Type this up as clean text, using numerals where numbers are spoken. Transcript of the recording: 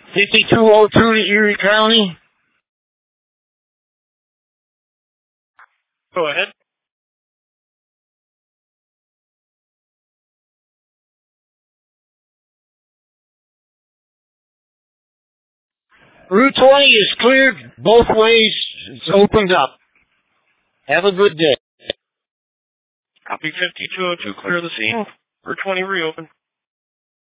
5202 to Erie County. Go ahead. Route 20 is cleared both ways. It's opened up. Have a good day. Copy 5202, clear the scene. Route 20 reopen.